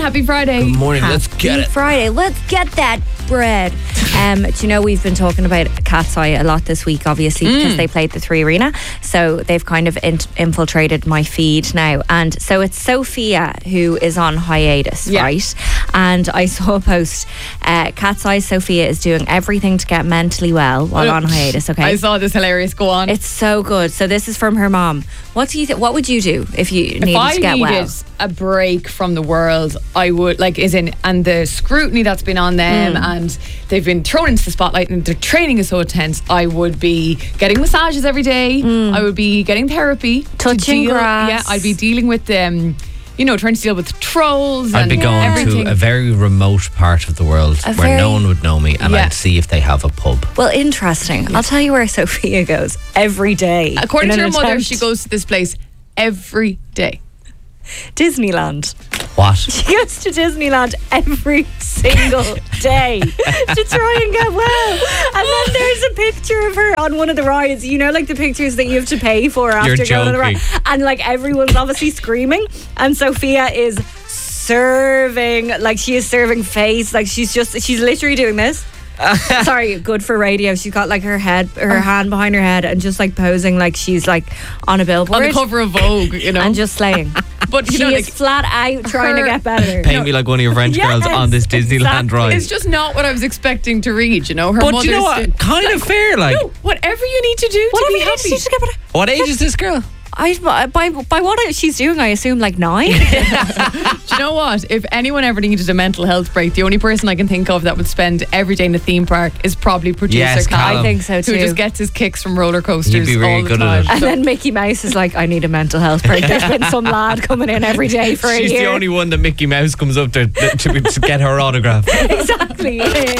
Happy Friday. Good morning. Let's get it. Friday. Let's get that bread. Do you know we've been talking about Cat's Eye a lot this week, obviously, because they played the 3 Arena. So they've kind of infiltrated my feed now. And so it's Sophia who is on hiatus, right? And I saw a post. Cat's Eye Sophia is doing everything to get mentally well while on hiatus, okay? I saw this hilarious. Go on. It's so good. So this is from her mom. What do you think? What would you do if you needed to get well? If I needed a break from the world, I would, and the scrutiny that's been on them, and they've been thrown into the spotlight, and their training is so intense. I would be getting massages every day. I would be getting therapy, touching grass. Yeah, I'd be dealing with them. Trying to deal with trolls. I'd be going everything. to a very remote part of the world where no one would know me, and I'd see if they have a pub. Well, interesting. I'll tell you where Sophia goes every day. According to her mother, she goes to this place every day. Disneyland. What? She goes to Disneyland every single day to try and get well. And then there's a picture of her on one of the rides. You know, like the pictures that you have to pay for after going on the ride. And everyone's obviously screaming. And Sophia is serving, she is serving face. She's literally doing this. Sorry, good for radio. She's got her hand behind her head and just posing like she's on a billboard. On the cover of Vogue, And just slaying. But she is flat out trying to get better. Paint me like one of your French girls on this Disneyland ride. It's just not what I was expecting to read, Her but mother's you know what? Kind of fair, No, whatever you need to do to be happy. To get better. What age is this girl? By what she's doing, I assume 9. Do you know what? If anyone ever needed a mental health break, the only person I can think of that would spend every day in a theme park is probably producer Callum. I think so too. Who just gets his kicks from roller coasters. He'd be really all the good time. at it. And then Mickey Mouse is I need a mental health break. There's been some lad coming in every day for a year. She's the only one that Mickey Mouse comes up to get her autograph. Exactly.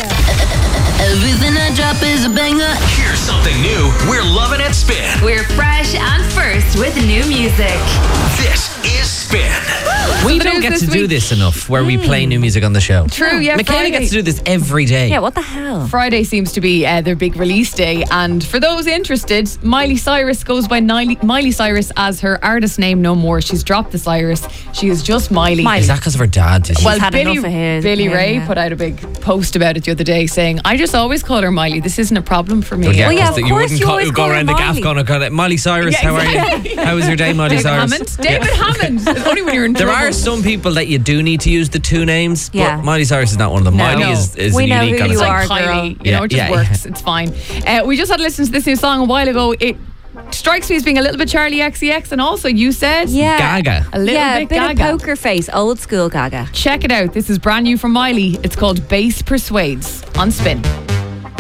Everything I drop is a banger. Here's something new. We're loving it, Spin. We're fresh and first with new music. This is Spin. We don't get to do this enough, where we play new music on the show. True, yeah. Michaela gets to do this every day. Yeah, what the hell? Friday seems to be their big release day, and for those interested, Miley Cyrus goes by Miley Cyrus as her artist name no more. She's dropped the Cyrus. She is just Miley. Is that because of her dad? Well, had enough of his. Billy Ray put out a big post about it the other day saying, I just always call her Miley. This isn't a problem for me. Well, yeah, of you course wouldn't you go around the gaff going, Miley Cyrus, how are you? How was your day, Miley Cyrus? David Hammond. It's only when you're in There trouble. are some people that you do need to use the 2 names, Yeah. but Miley Cyrus is not one of them. No. Miley is We know unique who on you its own. are, Kylie, girl. it just works. It's fine. We just had to listen to this new song a while ago. It strikes me as being a little bit Charlie XCX, and also you said Gaga. a little a bit bit Gaga. of poker face, old school Gaga. Check it out. This is brand new from Miley. It's called Bass Persuades on Spin.